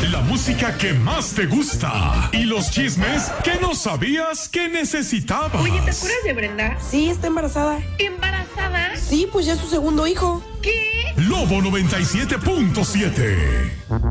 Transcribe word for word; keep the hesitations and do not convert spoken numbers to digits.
la música que más te gusta y los chismes que no sabías que necesitabas. Oye, ¿te acuerdas de Brenda? Sí, está embarazada. ¿Embarazada? Sí, pues ya es su segundo hijo. ¿Qué? Lobo noventa y siete punto siete.